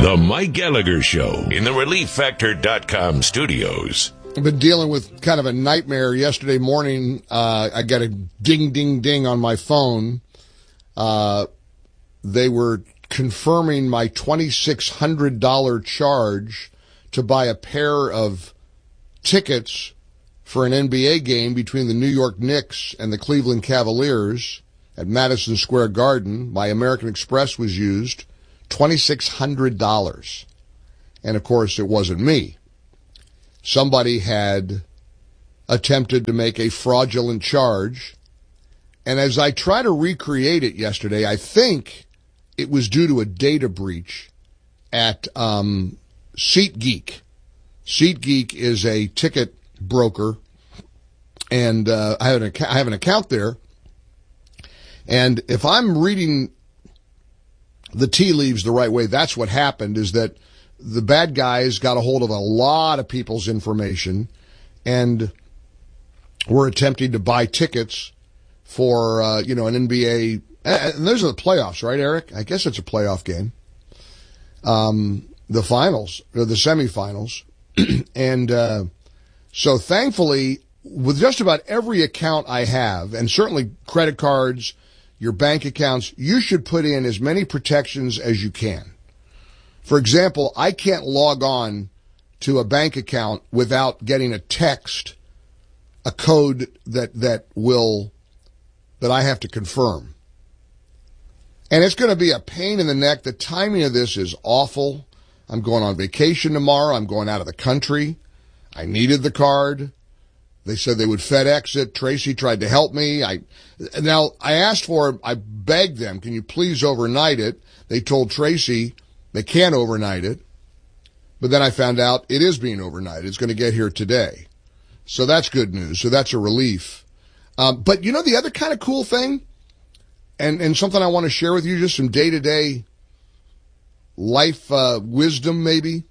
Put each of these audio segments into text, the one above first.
The Mike Gallagher Show in the ReliefFactor.com studios. I've been dealing with kind of a nightmare. Yesterday morning, I got a ding, ding, ding on my phone. They were confirming my $2,600 charge to buy a pair of tickets for an NBA game between the New York Knicks and the Cleveland Cavaliers at Madison Square Garden. My American Express was used. $2,600. And, of course, it wasn't me. Somebody had attempted to make a fraudulent charge. And as I try to recreate it yesterday, I think it was due to a data breach at SeatGeek. SeatGeek is a ticket broker, and I have an account there. And if I'm reading the tea leaves the right way, that's what happened, is that the bad guys got a hold of a lot of people's information and were attempting to buy tickets for, an NBA. And those are the playoffs, right, Eric? I guess it's a playoff game. The finals, or the semifinals. And so thankfully, with just about every account I have, and certainly credit cards, your bank accounts, you should put in as many protections as you can. For example, I can't log on to a bank account without getting a text, a code that I have to confirm. And it's going to be a pain in the neck. The timing of this is awful. I'm going on vacation tomorrow. I'm going out of the country. I needed the card. They said they would FedEx it. Tracy tried to help me. I asked for it. I begged them, can you please overnight it? They told Tracy they can't overnight it. But then I found out it is being overnighted. It's going to get here today. So that's good news. So that's a relief. But you know the other kind of cool thing, and something I want to share with you, just some day-to-day life wisdom maybe.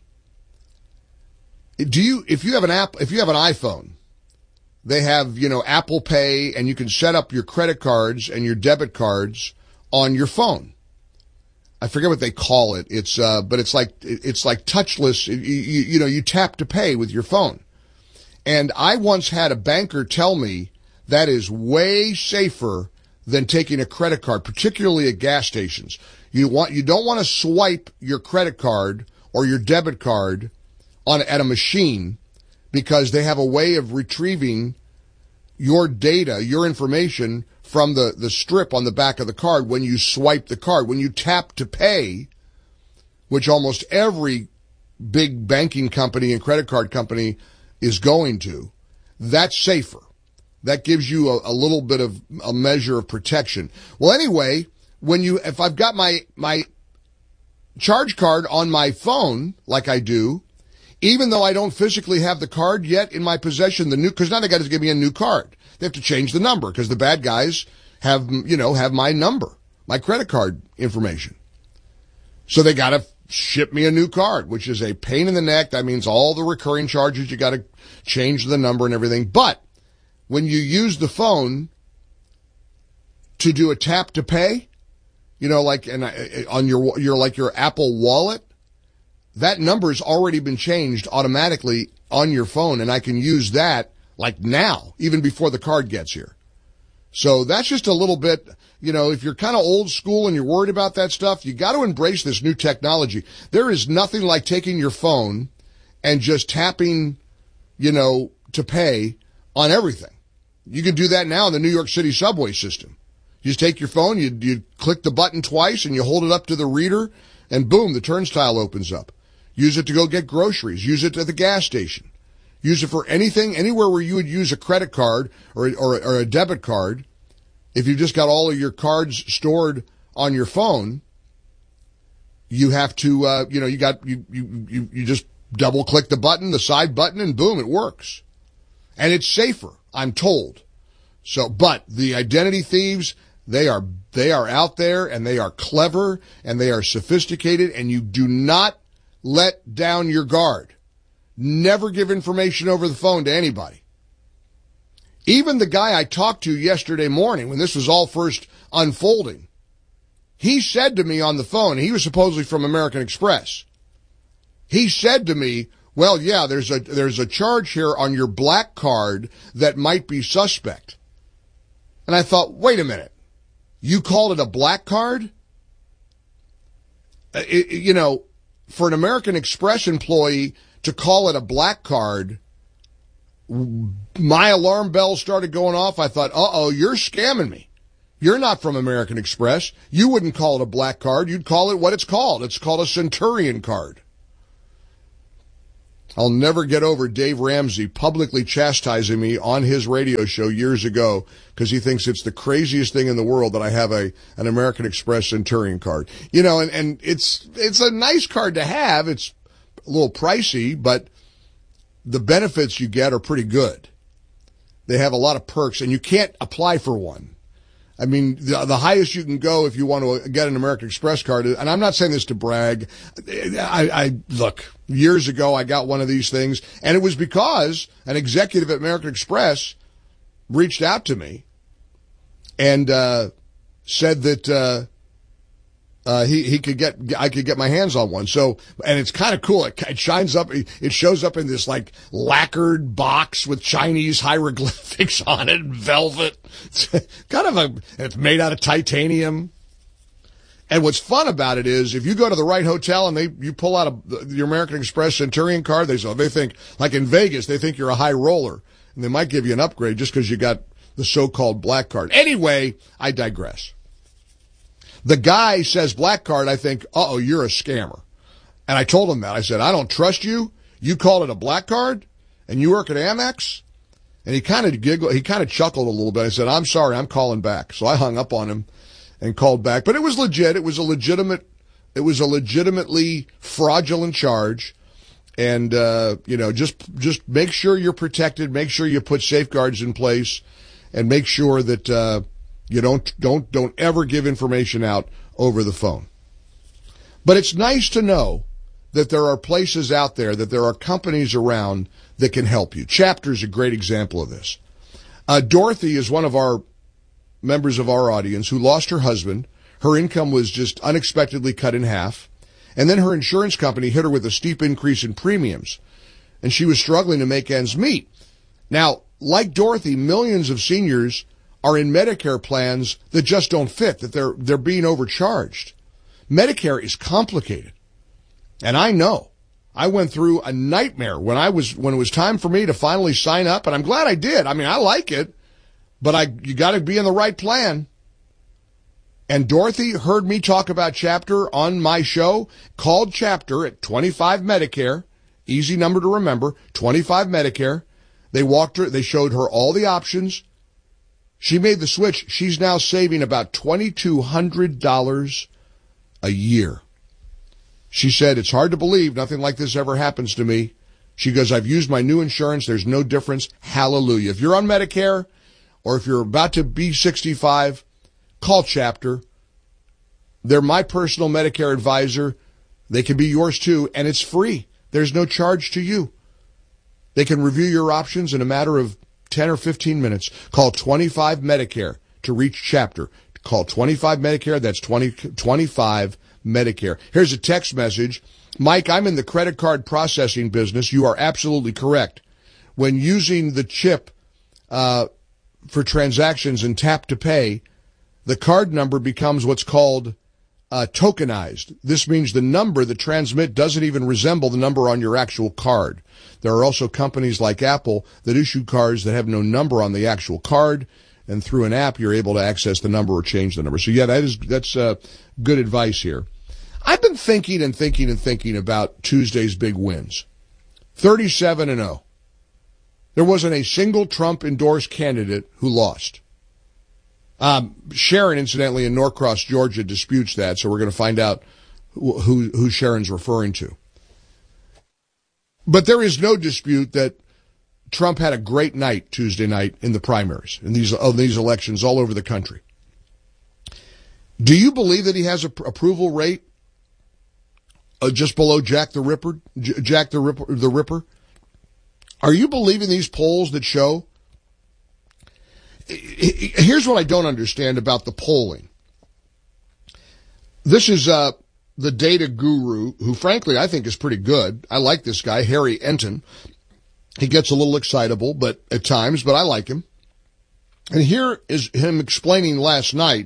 If you have an iPhone, they have, Apple Pay, and you can set up your credit cards and your debit cards on your phone. I forget what they call it. But it's like touchless. You tap to pay with your phone. And I once had a banker tell me that is way safer than taking a credit card, particularly at gas stations. You don't want to swipe your credit card or your debit card at a machine, because they have a way of retrieving your data, your information from the strip on the back of the card when you swipe the card. When you tap to pay, which almost every big banking company and credit card company is going to, that's safer. That gives you a little bit of a measure of protection. Well, anyway, if I've got my charge card on my phone, like I do, even though I don't physically have the card yet in my possession, because now they got to give me a new card. They have to change the number because the bad guys have my number, my credit card information. So they got to ship me a new card, which is a pain in the neck. That means all the recurring charges, you got to change the number and everything. But when you use the phone to do a tap to pay, on your Apple Wallet, that number's already been changed automatically on your phone, and I can use that like now, even before the card gets here. So that's just a little bit, if you're kind of old school and you're worried about that stuff, you got to embrace this new technology. There is nothing like taking your phone and just tapping, to pay on everything. You can do that now in the New York City subway system. You just take your phone, you click the button twice, and you hold it up to the reader, and boom, the turnstile opens up. Use it to go get groceries. Use it at the gas station. Use it for anything, anywhere where you would use a credit card or a debit card. If you've just got all of your cards stored on your phone, you have to, you just double click the button, the side button, and boom, it works. And it's safer, I'm told. So, but the identity thieves, they are out there, and they are clever, and they are sophisticated, and you do not let down your guard. Never give information over the phone to anybody. Even the guy I talked to yesterday morning, when this was all first unfolding, he said to me on the phone, he was supposedly from American Express, He said to me, well, yeah, there's a charge here on your black card that might be suspect. And I thought, wait a minute. You called it a black card? For an American Express employee to call it a black card, my alarm bells started going off. I thought, you're scamming me. You're not from American Express. You wouldn't call it a black card. You'd call it what it's called. It's called a Centurion card. I'll never get over Dave Ramsey publicly chastising me on his radio show years ago because he thinks it's the craziest thing in the world that I have an American Express Centurion card. And it's a nice card to have. It's a little pricey, but the benefits you get are pretty good. They have a lot of perks, and you can't apply for one. I mean, the highest you can go if you want to get an American Express card, and I'm not saying this to brag. Look, years ago I got one of these things, and it was because an executive at American Express reached out to me and said that I could get my hands on one. So, and it's kind of cool. It shines up. It shows up in this like lacquered box with Chinese hieroglyphics on it, velvet. It's it's made out of titanium. And what's fun about it is if you go to the right hotel and you pull out your American Express Centurion card, they think, like in Vegas, they think you're a high roller and they might give you an upgrade just because you got the so-called black card. Anyway, I digress. The guy says black card, I think, you're a scammer. And I told him that. I said, I don't trust you. You called it a black card and you work at Amex? And he kind of giggled, he kind of chuckled a little bit. I said, I'm sorry, I'm calling back. So I hung up on him and called back. But it was legit. It was a legitimately fraudulent charge. And, just make sure you're protected. Make sure you put safeguards in place and make sure that, you don't ever give information out over the phone. But it's nice to know that there are places out there, that there are companies around that can help you. Chapter's a great example of this. Dorothy is one of our members of our audience who lost her husband. Her income was just unexpectedly cut in half. And then her insurance company hit her with a steep increase in premiums. And she was struggling to make ends meet. Now, like Dorothy, millions of seniors are in Medicare plans that just don't fit, that they're being overcharged. Medicare is complicated. And I know. I went through a nightmare when it was time for me to finally sign up, and I'm glad I did. I mean, I like it, but you got to be in the right plan. And Dorothy heard me talk about Chapter on my show, called Chapter at 25 Medicare, easy number to remember, 25 Medicare. They showed her all the options. She made the switch. She's now saving about $2,200 a year. She said, it's hard to believe. Nothing like this ever happens to me. She goes, I've used my new insurance. There's no difference. Hallelujah. If you're on Medicare or if you're about to be 65, call Chapter. They're my personal Medicare advisor. They can be yours too, and it's free. There's no charge to you. They can review your options in a matter of 10 or 15 minutes. Call 25 Medicare to reach Chapter. Call 25 Medicare. That's 25 Medicare. Here's a text message. Mike, I'm in the credit card processing business. You are absolutely correct. When using the chip for transactions and tap to pay, the card number becomes what's called tokenized. This means the number that transmit doesn't even resemble the number on your actual card. There are also companies like Apple that issue cards that have no number on the actual card, and through an app you're able to access the number or change the number. So yeah, that's good advice here. I've been thinking about Tuesday's big wins. 37-0. There wasn't a single Trump-endorsed candidate who lost. Sharon, incidentally, in Norcross, Georgia, disputes that, so we're going to find out who Sharon's referring to. But there is no dispute that Trump had a great night Tuesday night in the primaries, in these elections all over the country. Do you believe that he has an approval rate just below Jack the Ripper? The Ripper? Are you believing these polls that show? Here's what I don't understand about the polling. This is the the data guru, who frankly I think is pretty good. I like this guy, Harry Enton. He gets a little excitable, but at times, but I like him. And here is him explaining last night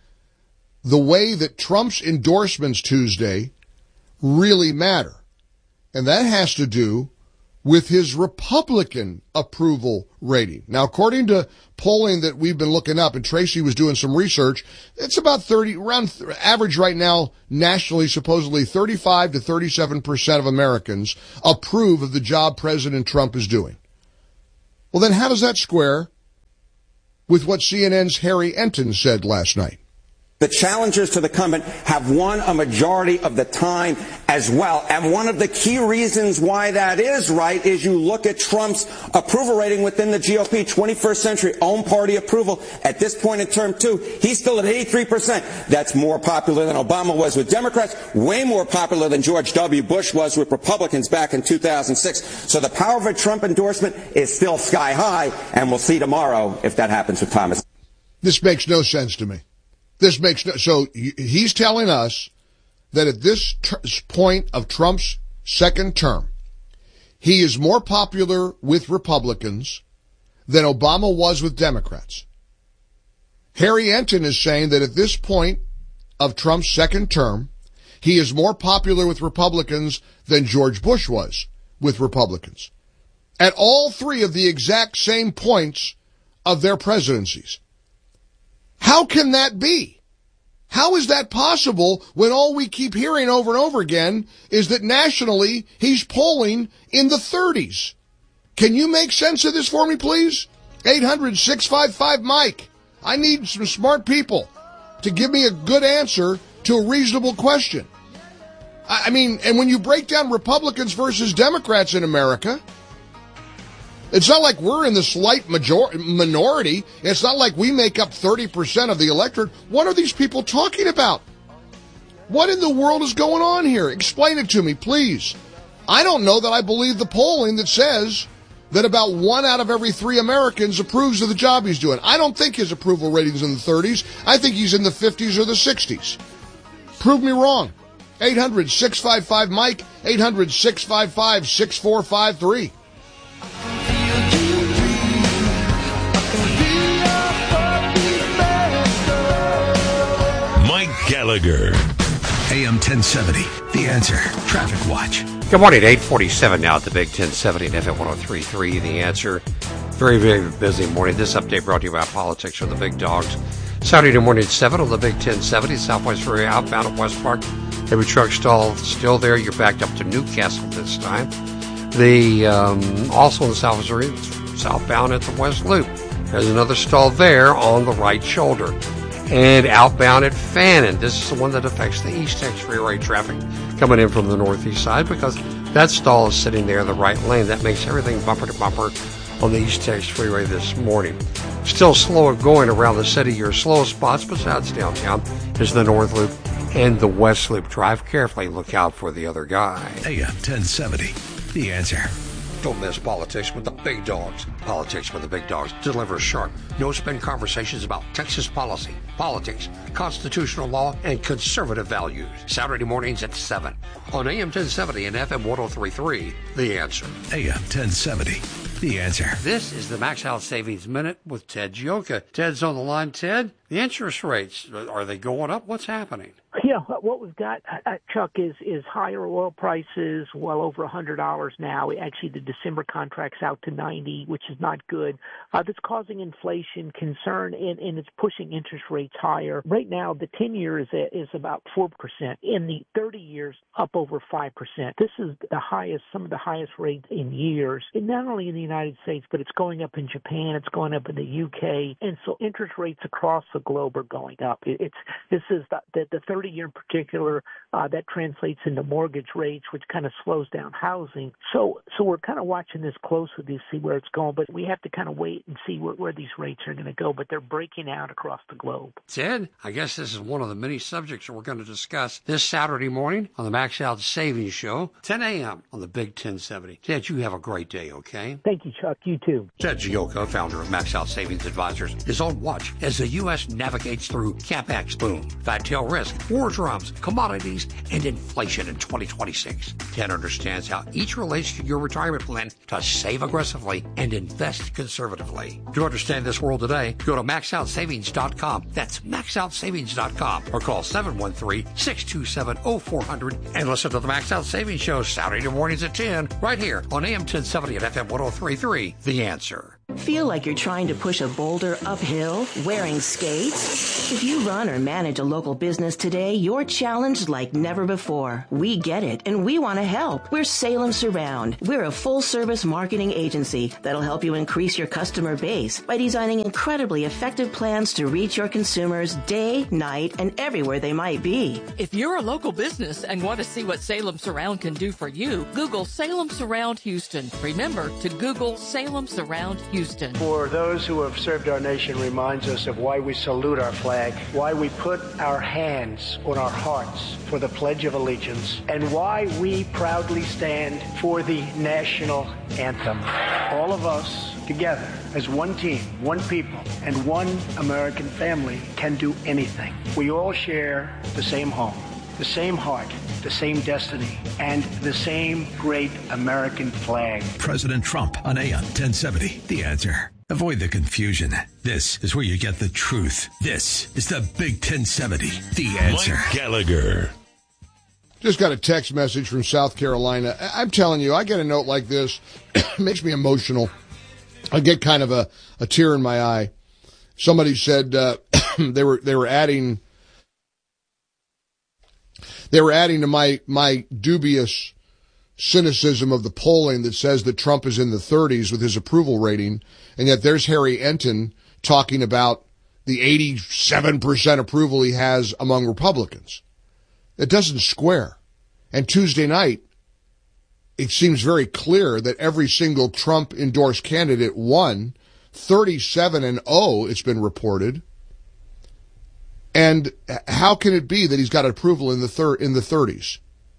the way that Trump's endorsements Tuesday really matter. And that has to do with his Republican approval rating. Now, according to polling that we've been looking up, and Tracy was doing some research, it's about average right now nationally, supposedly 35 to 37% of Americans approve of the job President Trump is doing. Well, then how does that square with what CNN's Harry Enton said last night? The challengers to the incumbent have won a majority of the time as well. And one of the key reasons why that is right is you look at Trump's approval rating within the GOP, 21st century own party approval. At this point in term two, he's still at 83%. That's more popular than Obama was with Democrats, way more popular than George W. Bush was with Republicans back in 2006. So the power of a Trump endorsement is still sky high, and we'll see tomorrow if that happens with Thomas. This makes no sense to me. So he's telling us that at this point of Trump's second term, he is more popular with Republicans than Obama was with Democrats. Harry Enton is saying that at this point of Trump's second term, he is more popular with Republicans than George Bush was with Republicans. At all three of the exact same points of their presidencies. How can that be? How is that possible when all we keep hearing over and over again is that nationally he's polling in the 30s? Can you make sense of this for me, please? 800-655-MIKE. I need some smart people to give me a good answer to a reasonable question. I mean, and when you break down Republicans versus Democrats in America, it's not like we're in the slight minority. It's not like we make up 30% of the electorate. What are these people talking about? What in the world is going on here? Explain it to me, please. I don't know that I believe the polling that says that about 1 out of every 3 Americans approves of the job he's doing. I don't think his approval rating's in the 30s. I think he's in the 50s or the 60s. Prove me wrong. 800-655-MIKE, 800-655-6453. Gallagher. AM 1070, The Answer. Traffic Watch. Good morning, 8:47 now at the Big 1070 and FM 103.3, The Answer. Very, very busy morning. This update brought to you by Politics for the Big Dogs. Saturday morning at 7 on the Big 1070, Southwest Freeway outbound at West Park. Every truck stall still there. You're backed up to Newcastle this time. Also in the Southwest Freeway, southbound at the West Loop. There's another stall there on the right shoulder. And outbound at Fannin. This is the one that affects the East Texas Freeway traffic coming in from the northeast side because that stall is sitting there in the right lane. That makes everything bumper to bumper on the East Texas Freeway this morning. Still slower going around the city. Your slowest spots besides downtown is the North Loop and the West Loop. Drive carefully. Look out for the other guy. AM 1070, The Answer. Don't miss Politics with the Big Dogs. Politics with the Big Dogs delivers sharp, no-spin conversations about Texas policy, politics, constitutional law, and conservative values. Saturday mornings at 7 on AM 1070 and FM 103.3, The Answer. AM 1070, The Answer. This is the Max Out Savings Minute with Ted Gioka. Ted's on the line. Ted, the interest rates, are they going up? What's happening? Yeah, what we've got, Chuck, is higher oil prices, well over $100 now. Actually, the December contract's out to 90, which is not good. That's causing inflation concern, and it's pushing interest rates higher. Right now, the 10-year is about 4%, and the 30 years up over 5%. This is the highest, some of the highest rates in years, and not only in the United States, but it's going up in Japan, it's going up in the UK, and so interest rates across the globe are going up. This is the 30-year in particular, that translates into mortgage rates, which kind of slows down housing. So we're kind of watching this closely to see where it's going, but we have to kind of wait and see where these rates are going to go, but they're breaking out across the globe. Ted, I guess this is one of the many subjects that we're going to discuss this Saturday morning on the Max Out Savings Show, 10 a.m. on the Big 1070. Ted, you have a great day, okay? Thank you, Chuck. You too. Ted Gioka, founder of Max Out Savings Advisors, is on watch as the U.S. navigates through CapEx boom, fat tail risk, war drums, commodities, and inflation in 2026. Ted understands how each relates to your retirement plan to save aggressively and invest conservatively. To understand this world today, go to maxoutsavings.com. That's maxoutsavings.com or call 713-627-0400 and listen to the Max Out Savings Show Saturday mornings at 10 right here on AM 1070 and FM 103.3. The Answer. Feel like you're trying to push a boulder uphill wearing skates? If you run or manage a local business today, you're challenged like never before. We get it, and we want to help. We're Salem Surround. We're a full-service marketing agency that'll help you increase your customer base by designing incredibly effective plans to reach your consumers day, night, and everywhere they might be. If you're a local business and want to see what Salem Surround can do for you, Google Salem Surround Houston. Remember to Google Salem Surround Houston. For those who have served our nation reminds us of why we salute our flag, why we put our hands on our hearts for the Pledge of Allegiance, and why we proudly stand for the national anthem. All of us together as one team, one people, and one American family can do anything. We all share the same home, the same heart, the same destiny, and the same great American flag. President Trump on AM 1070. The Answer. Avoid the confusion. This is where you get the truth. This is the Big 1070. The Answer. Mike Gallagher. Just got a text message from South Carolina. I'm telling you, I get a note like this. It makes me emotional. I get kind of a tear in my eye. Somebody said they were adding to my dubious cynicism of the polling that says that Trump is in the 30s with his approval rating, and yet there's Harry Enton talking about the 87% approval he has among Republicans. It doesn't square. And Tuesday night, it seems very clear that every single Trump-endorsed candidate won 37-0, it's been reported. And how can it be that he's got approval in the 30s?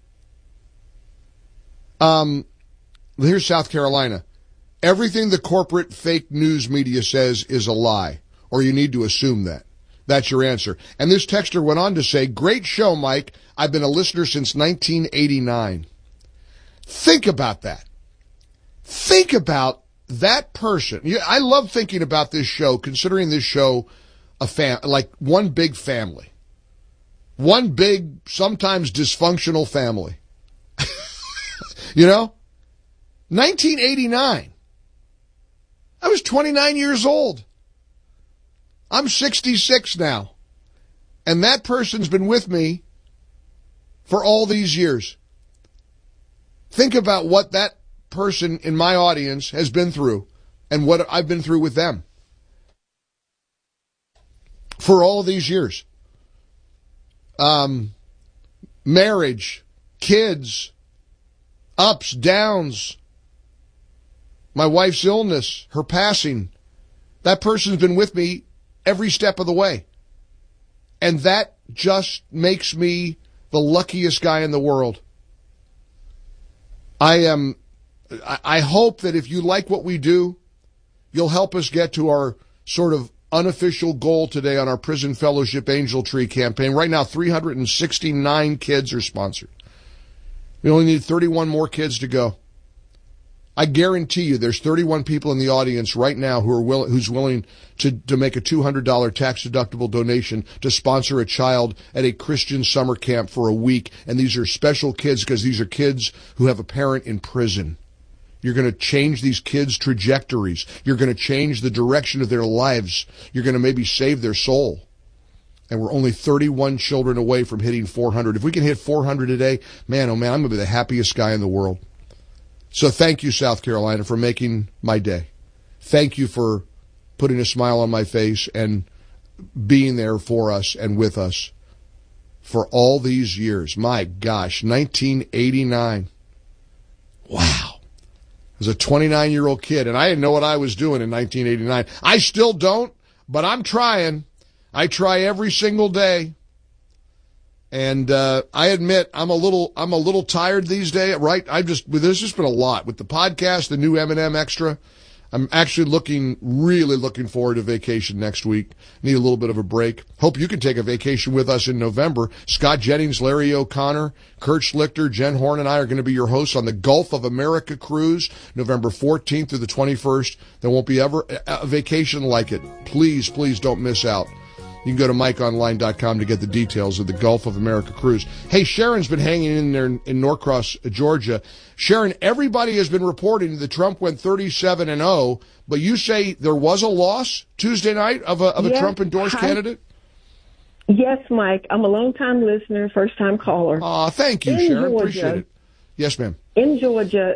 Here's South Carolina. Everything the corporate fake news media says is a lie, or you need to assume that. That's your answer. And this texter went on to say, great show, Mike. I've been a listener since 1989. Think about that. Think about that person. I love thinking about this show, considering this show like one big family. One big, sometimes dysfunctional family. You know? 1989. I was 29 years old. I'm 66 now. And that person's been with me for all these years. Think about what that person in my audience has been through and what I've been through with them for all these years. Marriage, kids, ups, downs, my wife's illness, her passing. That person's been with me every step of the way. And that just makes me the luckiest guy in the world. I hope that if you like what we do, you'll help us get to our sort of unofficial goal today on our Prison Fellowship Angel Tree campaign. Right now, 369 kids are sponsored. We only need 31 more kids to go. I guarantee you there's 31 people in the audience right now who's willing to make a $200 tax-deductible donation to sponsor a child at a Christian summer camp for a week. And these are special kids because these are kids who have a parent in prison. You're going to change these kids' trajectories. You're going to change the direction of their lives. You're going to maybe save their soul. And we're only 31 children away from hitting 400. If we can hit 400 today, man, oh man, I'm going to be the happiest guy in the world. So thank you, South Carolina, for making my day. Thank you for putting a smile on my face and being there for us and with us for all these years. My gosh, 1989. Wow. I was a 29-year-old kid, and I didn't know what I was doing in 1989. I still don't, but I'm trying. I try every single day. And I admit I'm a little tired these days, right? There's just been a lot with the podcast, the new M&M Extra. I'm actually really looking forward to vacation next week. Need a little bit of a break. Hope you can take a vacation with us in November. Scott Jennings, Larry O'Connor, Kurt Schlichter, Jen Horn, and I are going to be your hosts on the Gulf of America cruise, November 14th through the 21st. There won't be ever a vacation like it. Please, please don't miss out. You can go to MikeOnline.com to get the details of the Gulf of America cruise. Hey, Sharon's been hanging in there in Norcross, Georgia. Sharon, everybody has been reporting that Trump went 37-0, but you say there was a loss Tuesday night of a Trump-endorsed candidate? Yes, Mike. I'm a long-time listener, first-time caller. Thank you, Sharon. Georgia, appreciate it. Yes, ma'am. In Georgia,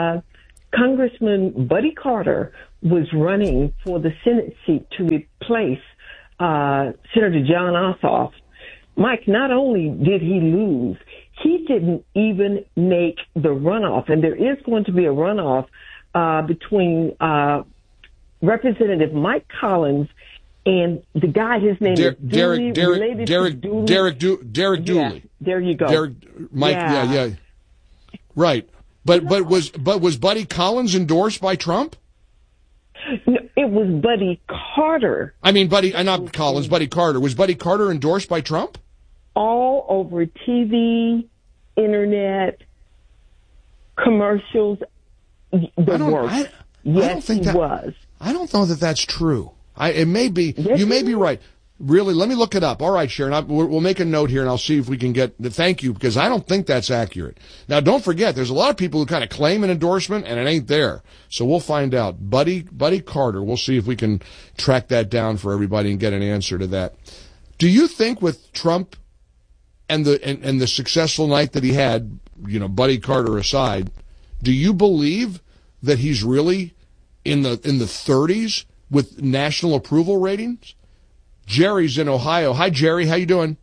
Congressman Buddy Carter was running for the Senate seat to replace Senator John Ossoff. Mike, not only did he lose, he didn't even make the runoff. And there is going to be a runoff between Representative Mike Collins and the guy, his name is Dooley, Derek Dooley. Yeah, there you go. Yeah. Right. But was Buddy Collins endorsed by Trump? No, it was Buddy Carter. I mean, not Collins, Buddy Carter. Was Buddy Carter endorsed by Trump? All over TV, internet, commercials, works. Yes, he was. I don't know that that's true. It may be. Yes, you may be right. Really, let me look it up. All right, Sharon, we'll make a note here, and I'll see if we can get the thank you, because I don't think that's accurate. Now, don't forget, there's a lot of people who kind of claim an endorsement, and it ain't there. So we'll find out. Buddy Carter, we'll see if we can track that down for everybody and get an answer to that. Do you think with Trump and the successful night that he had, Buddy Carter aside, do you believe that he's really in the 30s with national approval ratings? Jerry's in Ohio. Hi, Jerry. How you doing?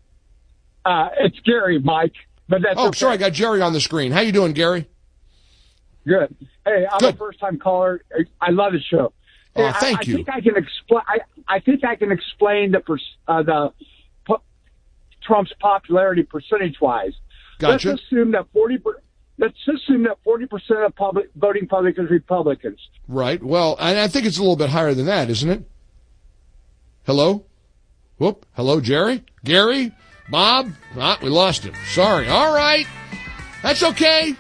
It's Gary, Mike. But that's okay. Sorry, I got Jerry on the screen. How you doing, Gary? Good. Hey, I'm a first-time caller. I love the show. Oh, thank you. I think I can explain. I think I can explain Trump's popularity percentage-wise. Gotcha. Let's assume that 40% of voting public is Republicans. Right. Well, and I think it's a little bit higher than that, isn't it? Hello? Whoop. Hello, Jerry? Gary? Bob? We lost him. Sorry. All right. That's okay.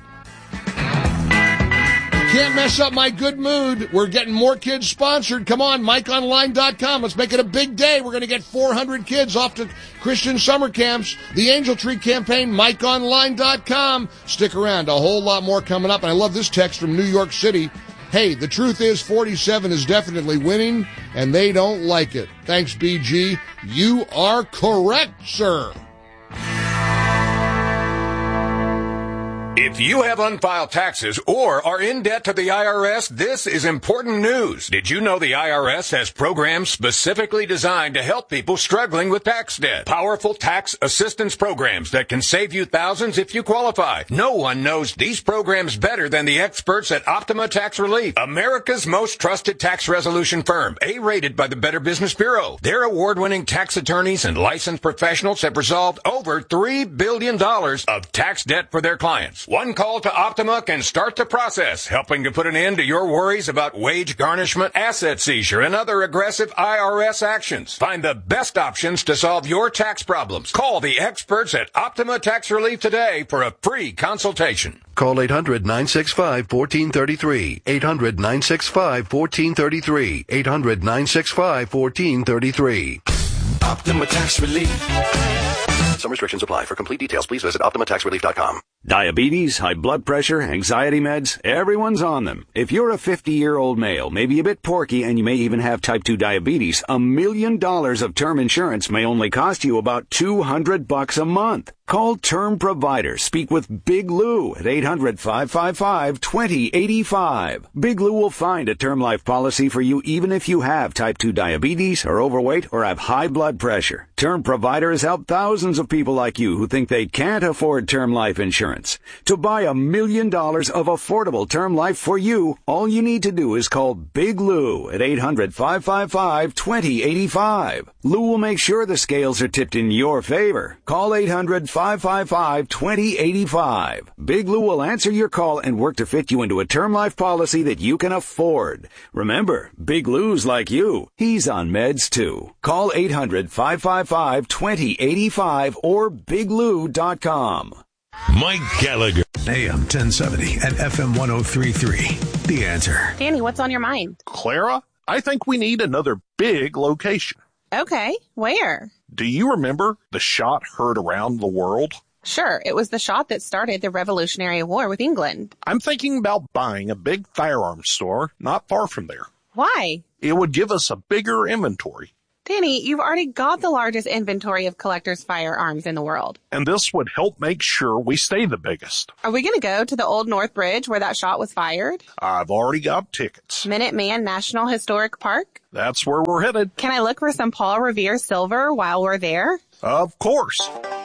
Can't mess up my good mood. We're getting more kids sponsored. Come on, MikeOnline.com. Let's make it a big day. We're going to get 400 kids off to Christian summer camps. The Angel Tree campaign, MikeOnline.com. Stick around. A whole lot more coming up. And I love this text from New York City. Hey, the truth is 47 is definitely winning, and they don't like it. Thanks, BG. You are correct, sir. If you have unfiled taxes or are in debt to the IRS, this is important news. Did you know the IRS has programs specifically designed to help people struggling with tax debt? Powerful tax assistance programs that can save you thousands if you qualify. No one knows these programs better than the experts at Optima Tax Relief, America's most trusted tax resolution firm, A-rated by the Better Business Bureau. Their award-winning tax attorneys and licensed professionals have resolved over $3 billion of tax debt for their clients. One call to Optima can start the process, helping to put an end to your worries about wage garnishment, asset seizure, and other aggressive IRS actions. Find the best options to solve your tax problems. Call the experts at Optima Tax Relief today for a free consultation. Call 800-965-1433. 800-965-1433. 800-965-1433. Optima Tax Relief. Some restrictions apply. For complete details, please visit OptimaTaxRelief.com. Diabetes, high blood pressure, anxiety meds, everyone's on them. If you're a 50-year-old male, maybe a bit porky, and you may even have type 2 diabetes, $1 million of term insurance may only cost you about $200 a month. Call Term Provider. Speak with Big Lou at 800-555-2085. Big Lou will find a term life policy for you even if you have type 2 diabetes, are overweight, or have high blood pressure. Term Provider has helped thousands of people like you who think they can't afford term life insurance. To buy $1 million of affordable term life for you, all you need to do is call Big Lou at 800-555-2085. Lou will make sure the scales are tipped in your favor. Call 800 800-555-2085. Big Lou will answer your call and work to fit you into a term life policy that you can afford. Remember, Big Lou's like you. He's on meds too. Call 800-555-2085 or biglou.com. Mike Gallagher. AM 1070 and FM 1033. The Answer. Danny, what's on your mind? Clara, I think we need another big location. Okay, where? Do you remember the shot heard around the world? Sure, it was the shot that started the Revolutionary War with England. I'm thinking about buying a big firearms store not far from there. Why? It would give us a bigger inventory. Danny, you've already got the largest inventory of collectors' firearms in the world. And this would help make sure we stay the biggest. Are we going to go to the Old North Bridge where that shot was fired? I've already got tickets. Minuteman National Historic Park? That's where we're headed. Can I look for some Paul Revere silver while we're there? Of course.